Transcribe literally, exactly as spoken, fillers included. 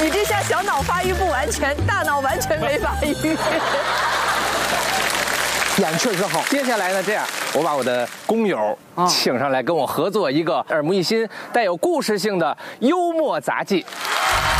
你这下小脑发育不完全，大脑完全没发育。 演确实好。接下来呢，这样我把我的工友请上来跟我合作一个耳目一新、带有故事性的幽默杂技。